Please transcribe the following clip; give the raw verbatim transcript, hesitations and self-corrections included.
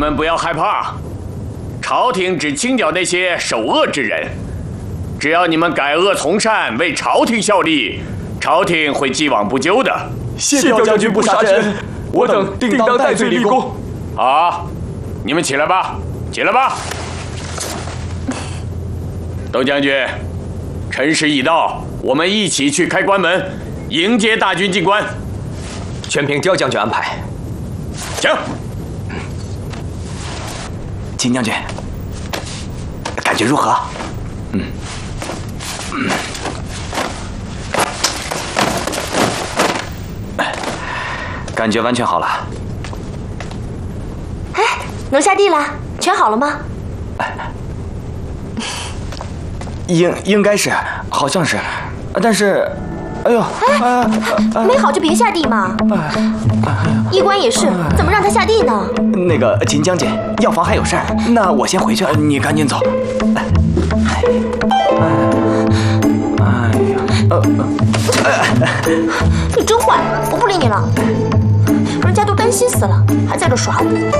们不要害怕，朝廷只清剿那些首恶之人。只要你们改恶从善，为朝廷效力，朝廷会既往不咎的。 谢刁将军不杀之恩，我等定当戴罪立功。 好，你们起来吧，起来吧。窦将军，辰时已到，我们一起去开关门，迎接大军进关。 全凭刁将军安排。 行。 秦将军，感觉如何？嗯。嗯。感觉完全好了。 哎，能下地了？全好了吗？ 应应该是，好像是，但是，哎呦， 哎，没好就别下地嘛。医官也是，怎么让他下地呢？ 那个秦将军，药房还有事儿，那我先回去了，你赶紧走。哎，哎呀，呃， 你真坏，我不理你了。人家都担心死了，还在这耍我。